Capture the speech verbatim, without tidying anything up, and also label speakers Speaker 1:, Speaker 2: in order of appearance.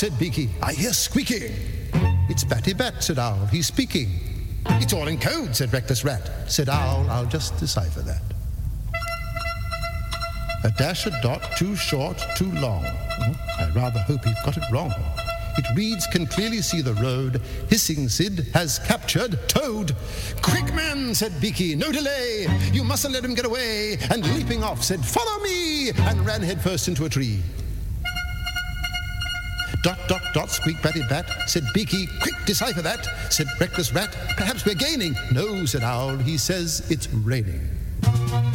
Speaker 1: said Beaky. I hear squeaking. It's Batty Bat, said Owl. He's speaking. It's all in code, said Reckless Rat. Said Owl, I'll just decipher that. A dash, a dot, too short, too long. Oh, I rather hope he've got it wrong. It reads, can clearly see the road. Hissing Sid has captured Toad. Quick, man, said Beaky, no delay. You mustn't let him get away. And leaping off, said, follow me, and ran headfirst into a tree. Dot, dot, dot, squeaked Batty Bat. Said Beaky, quick, decipher that. Said Reckless Rat, perhaps we're gaining. No, said Owl, he says it's raining.